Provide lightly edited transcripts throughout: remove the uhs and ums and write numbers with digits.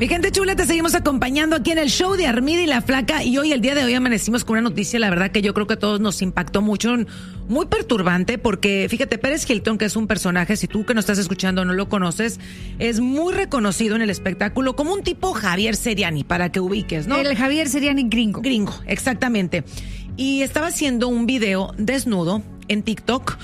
Mi gente chula, te seguimos acompañando aquí en el show de Armida y la Flaca. Y hoy, el día de hoy, amanecimos con una noticia, la verdad que yo creo que a todos nos impactó mucho, muy perturbante, porque fíjate, Pérez Hilton, que es un personaje, si tú que nos estás escuchando no lo conoces, es muy reconocido en el espectáculo como un tipo Javier Seriani, para que ubiques, ¿no? El Javier Seriani gringo. Gringo, exactamente. Y estaba haciendo un video desnudo en TikTok,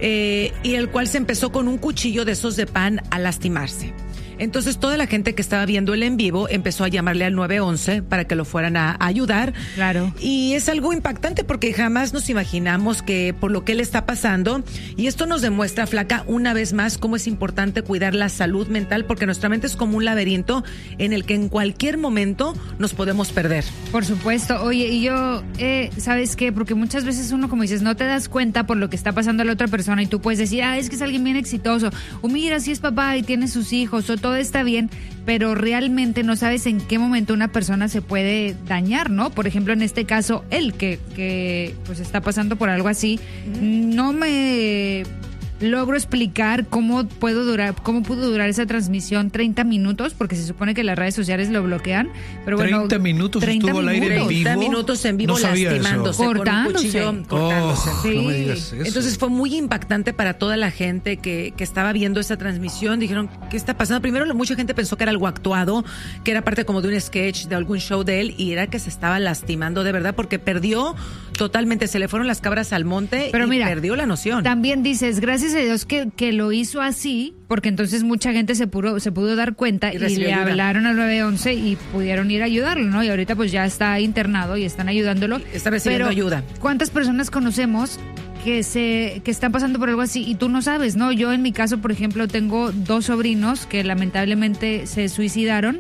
y el cual se empezó con un cuchillo de esos de pan a lastimarse. Entonces toda la gente que estaba viendo el en vivo empezó a llamarle al 911 para que lo fueran a ayudar. Claro. Y es algo impactante porque jamás nos imaginamos que por lo que él está pasando, y esto nos demuestra, Flaca, una vez más cómo es importante cuidar la salud mental, porque nuestra mente es como un laberinto en el que en cualquier momento nos podemos perder. Por supuesto. Oye, y yo, ¿sabes qué? Porque muchas veces uno, como dices, no te das cuenta por lo que está pasando a la otra persona y tú puedes decir, es que es alguien bien exitoso, o mira, si es papá y tiene sus hijos, o todo está bien, pero realmente no sabes en qué momento una persona se puede dañar, ¿no? Por ejemplo, en este caso, él que pues está pasando por algo así, no me logro explicar cómo pudo durar esa transmisión 30 minutos, porque se supone que las redes sociales lo bloquean, pero bueno, 30 minutos estuvo al aire en vivo. 30 minutos en vivo, no lastimándose, cortándose. Con un cuchillo, cortándose. Sí. No me digas eso. Entonces fue muy impactante para toda la gente que estaba viendo esa transmisión. Dijeron, ¿qué está pasando? Primero, mucha gente pensó que era algo actuado, que era parte como de un sketch, de algún show de él, y era que se estaba lastimando de verdad, porque perdió totalmente, se le fueron las cabras al monte, pero mira, perdió la noción. También dices, gracias a Dios que lo hizo así, porque entonces mucha gente se pudo dar cuenta y le hablaron al 911 y pudieron ir a ayudarlo, ¿no? Y ahorita pues ya está internado y están ayudándolo. Está recibiendo ayuda. ¿Cuántas personas conocemos que están pasando por algo así y tú no sabes, ¿no? Yo en mi caso, por ejemplo, tengo 2 sobrinos que lamentablemente se suicidaron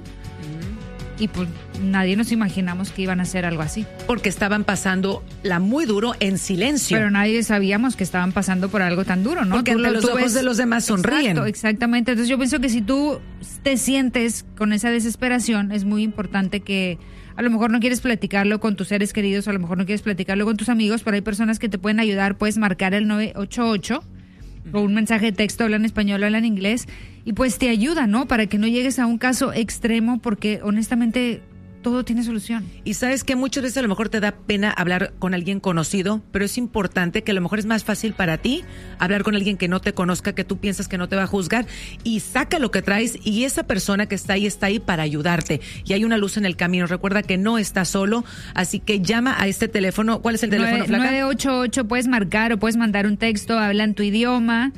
y pues nadie nos imaginamos que iban a hacer algo así. Porque estaban pasando la muy duro en silencio. Pero nadie sabíamos que estaban pasando por algo tan duro, ¿no? Porque ante los ojos de los demás sonríen. Exacto, exactamente. Entonces yo pienso que si tú te sientes con esa desesperación, es muy importante que a lo mejor no quieres platicarlo con tus seres queridos, a lo mejor no quieres platicarlo con tus amigos, pero hay personas que te pueden ayudar. Puedes marcar el 988 o un mensaje de texto, hablan español, hablan inglés, y pues te ayuda, ¿no? Para que no llegues a un caso extremo, porque honestamente todo tiene solución. Y sabes que muchas veces a lo mejor te da pena hablar con alguien conocido, pero es importante que a lo mejor es más fácil para ti hablar con alguien que no te conozca, que tú piensas que no te va a juzgar, y saca lo que traes, y esa persona que está ahí para ayudarte, y hay una luz en el camino. Recuerda que no estás solo, así que llama a este teléfono. ¿Cuál es el teléfono, Flaca? 988, puedes marcar o puedes mandar un texto, habla en tu idioma,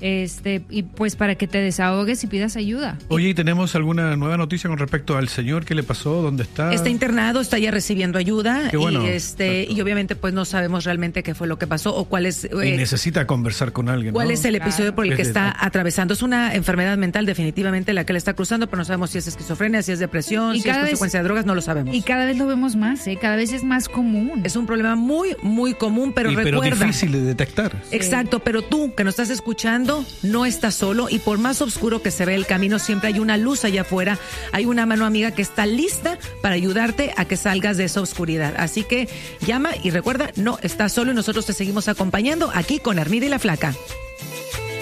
y pues para que te desahogues y pidas ayuda. Oye, ¿y tenemos alguna nueva noticia con respecto al señor? ¿Qué le pasó? ¿Dónde está? Está internado, está ya recibiendo ayuda. Qué bueno. Y obviamente pues no sabemos realmente qué fue lo que pasó o cuál es... y necesita conversar con alguien, ¿Cuál ¿no? es el episodio por el que está atravesando? Es una enfermedad mental definitivamente la que le está cruzando, pero no sabemos si es esquizofrenia, si es depresión, si es consecuencia de drogas, no lo sabemos. Y cada vez lo vemos más, cada vez es más común. Es un problema muy, muy común, pero recuerda... Pero difícil de detectar. Exacto, pero tú que nos estás escuchando, no estás solo, y por más oscuro que se ve el camino, siempre hay una luz allá afuera, hay una mano amiga que está lista para ayudarte a que salgas de esa oscuridad. Así que llama y recuerda, no estás solo, y nosotros te seguimos acompañando aquí con Armida y la Flaca.